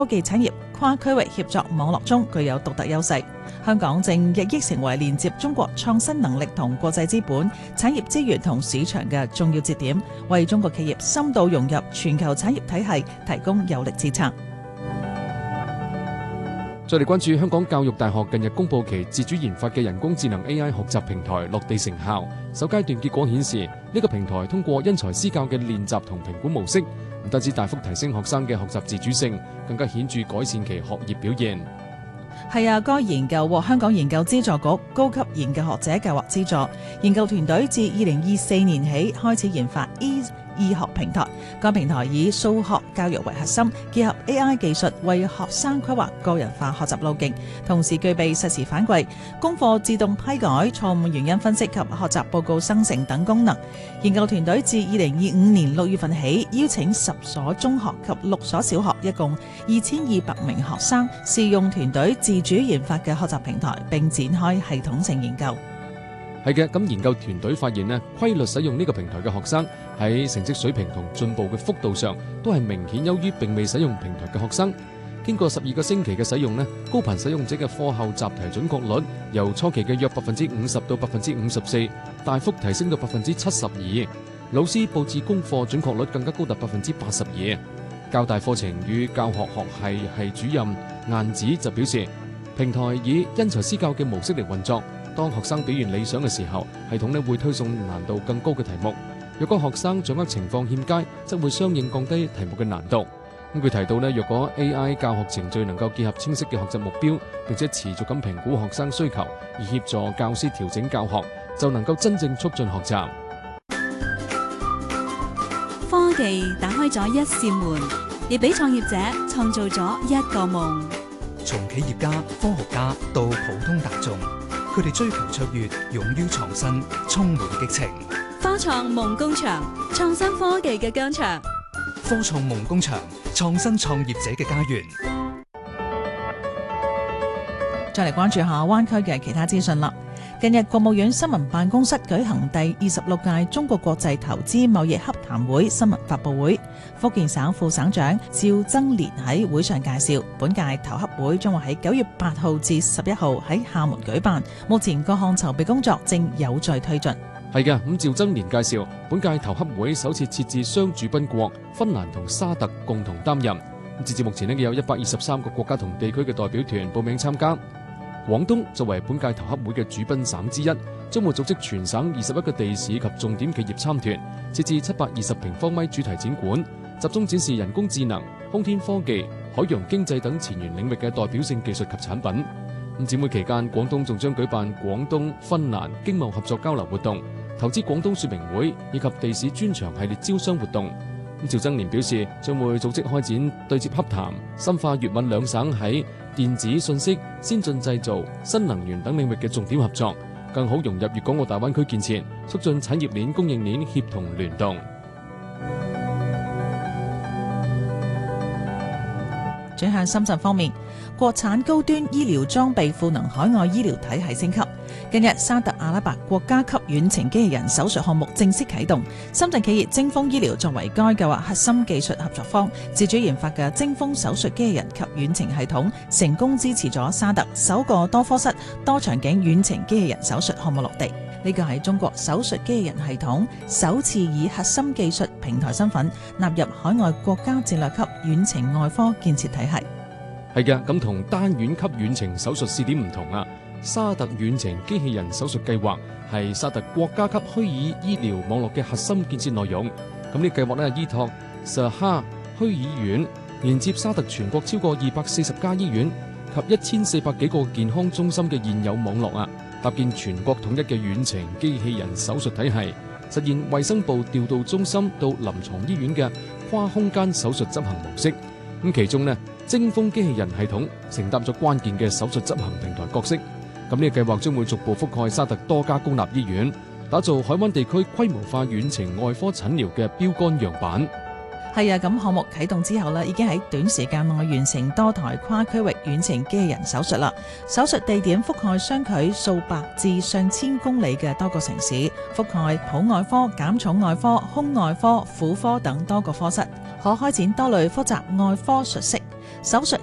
科技產業跨區域協作網絡中具有獨特優勢。香港正日益成為連接中國創新能力同國際資本、產業資源同市場嘅重要節點，為中國企業深度融入全球產業體系提供有力支撐。 再嚟關注香港教育大學近日公佈其自主研發嘅人工智能 AI 學習平台落地成效。首階段結果顯示，呢個平台通過因材施教嘅練習同評估模式，唔單止大幅提升學生嘅學習自主性，更加顯著改善其學業表現。 係啊，該研究獲香港研究資助局高級研究學者計劃資助，研究團隊自2024年起開始研發 醫學平台。該平台以數學教育為核心，結合 AI 技術為學生規劃個人化學習路徑，同時具備實時反饋、功課自動批改、錯誤原因分析及學習報告生成等功能。研究團隊自2025年6月份起，邀請10所中學及6所小學，一共2200名學生試用團隊自主研發嘅學習平台，並展開系統性研究。 係嘅，咁研究團隊發現呢，規律使用呢個平台嘅學生喺成績水平同進步嘅幅度上都係明顯優於並未使用平台嘅學生。經過12個星期嘅使用呢，高頻使用者嘅課後習題準確率由初期嘅約50%到54%，大幅提升到72%。老師佈置功課準確率更加高達82%。教大課程與教學學系主任晏子就表示，平台以因材施教嘅模式嚟運作。當學生表現理想嘅時候，系統會推送難度更高嘅題目。若果學生掌握情況欠佳，則會相應降低題目嘅難度。佢提到若果 AI 教學程序能夠結合清晰嘅學習目標，並且持續咁評估學生需求，而協助教師調整教學，就能夠真正促進學習。 科技打開咗一扇門，亦俾創業者創造咗一個夢。 從企業家、科學家到普通大眾，佢哋追求卓越，勇於創新，充滿激情。 科創夢工場，創新科技嘅疆場。 科創夢工場，創新創業者嘅家園。 再嚟關注下灣區嘅其他資訊啦。近日，國務院新聞辦公室舉行第26屆中國國際投資貿易洽談會新聞發佈會。福建省副省長趙增年喺會上介紹，本屆投洽會將會喺9月8號至11號喺廈門舉辦，目前各項籌備工作正有序推進。 係嘅，咁趙增年介紹，本屆投洽會首次設置雙主賓國，芬蘭同沙特共同擔任。截至目前有123個國家同地區嘅代表團報名參加。廣東作為本屆投洽會嘅主賓省之一，將會組織全省21個地市及重點企業參團，設置720平方米主題展館，集中展示人工智能、空天科技、海洋經濟等前沿領域嘅代表性技術及產品。展會期間，廣東仲將舉辦廣東芬蘭經貿合作交流活動、投資廣東說明會以及地市專場系列招商活動。趙增年表示，將會組織開展對接洽談，深化粵閩兩省喺電子信息、先進製造、新能源等領域嘅重點合作，更好融入粵港澳大灣區建設，促進產業鏈、供應鏈協同聯動。 轉向深圳方面，國產高端醫療裝備賦能海外醫療體系升級。近日，沙特阿拉伯國家級遠程機器人手術項目正式啟動。深圳企業精鋒醫療作為該計劃核心技術合作方，自主研發嘅精鋒手術機器人及遠程系統，成功支持咗沙特首個多科室、多場景遠程機器人手術項目落地。呢個係中國手術機器人系統首次以核心技術平台身份納入海外國家戰略級遠程外科建設體系。 係嘅，咁同單院級遠程手術試點唔同啊。沙特遠程機器人手術計劃係沙特國家級虛擬醫療網絡嘅核心建設內容。咁呢計劃依託沙哈虛擬醫院，連接沙特全國超過240家醫院及1400幾個健康中心嘅現有網絡啊，搭建全國統一嘅遠程機器人手術體系，實現衛生部調度中心到臨床醫院嘅跨空間手術執行模式。咁其中精鋒機器人系統承擔咗關鍵嘅手術執行平台角色。咁呢個計劃將會逐步覆蓋沙特多家公立醫院，打造海灣地區規模化遠程外科診療嘅標杆樣板。 係啊，咁項目啟動之後已經喺短時間內完成多台跨區域遠程機器人手術啦。手術地點覆蓋相距數百至上千公里嘅多個城市，覆蓋普外科、減重外科、胸外科、婦科等多個科室，可開展多類複雜外科術式。 手術